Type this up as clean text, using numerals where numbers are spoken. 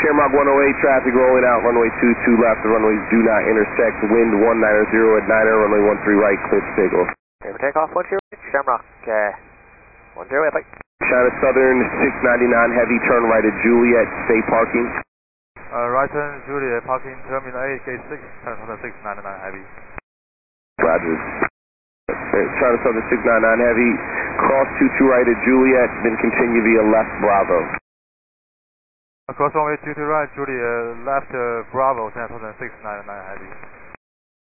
Shamrock 108, traffic rolling out, runway 22 left, the runways do not intersect, wind 190 at 9 runway 13 right, clear for takeoff. Okay, for takeoff, 10, Shamrock 10, bye. China Southern 699 heavy, turn right at Juliet, stay parking. Right turn Juliet, parking terminal 8, gate 6, China Southern 699 heavy. Roger. China Southern 699 heavy, cross 22 right at Juliet, then continue via left Bravo. Across runway 22 right, Juliet, left Bravo, China Southern 699 heavy.